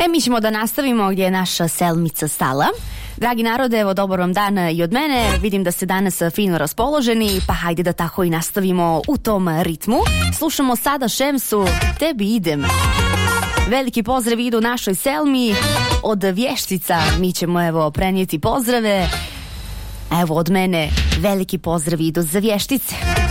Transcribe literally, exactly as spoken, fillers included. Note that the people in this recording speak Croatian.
E, mi ćemo da nastavimo gdje je naša Selmica stala. Dragi narode, evo dobar vam dan i od mene. Vidim da ste danas fino raspoloženi, pa hajde da tako i nastavimo u tom ritmu. Slušamo sada Šemsu, Tebi idem. Veliki pozdrav idu našoj Selmi od Vještica. Mi ćemo evo prenijeti pozdrave. Evo od mene veliki pozdrav idu za Vještice.